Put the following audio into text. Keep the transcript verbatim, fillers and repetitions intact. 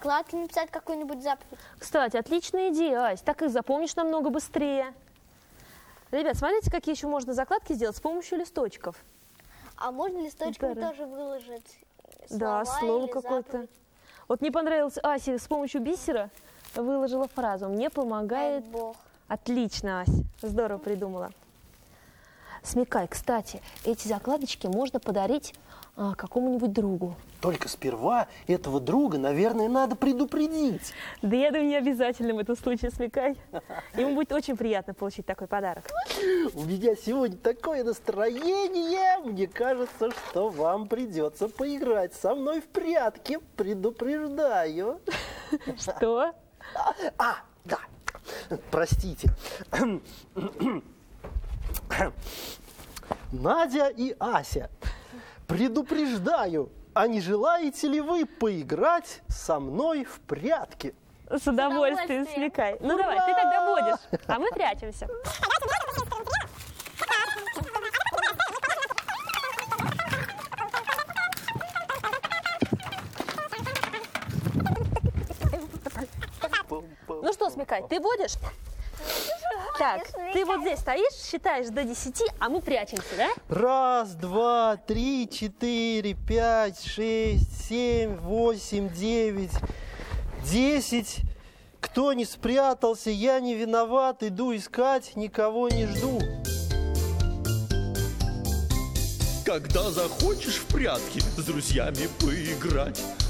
закладки написать какую-нибудь заповедь. Кстати, отличная идея, Ась. Так их запомнишь намного быстрее. Ребят, смотрите, какие еще можно закладки сделать с помощью листочков. А можно листочками Да. тоже выложить Да, слова слово или какое-то. заповедь? Вот мне понравилось, Ася с помощью бисера выложила фразу «Мне помогает...» Дай Бог. Отлично, Ась, здорово придумала. Смекай, кстати, эти закладочки можно подарить а, какому-нибудь другу. Только сперва этого друга, наверное, надо предупредить. Да я думаю, не обязательно в этом случае, Смекай. Ему будет очень приятно получить такой подарок. У меня сегодня такое настроение. Мне кажется, что вам придется поиграть со мной в прятки. Предупреждаю. Что? А, да. Простите. Надя и Ася, предупреждаю, а не желаете ли вы поиграть со мной в прятки? С удовольствием, удовольствием. Смекай. Ну давай, ты тогда будешь, а мы прячемся. Ну что, Смекай, ты будешь? Так, ты вот здесь стоишь, считаешь до десяти, а мы прячемся, да? Раз, два, три, четыре, пять, шесть, семь, восемь, девять, десять. Кто не спрятался, я не виноват, иду искать, никого не жду. Когда захочешь в прятки с друзьями поиграть,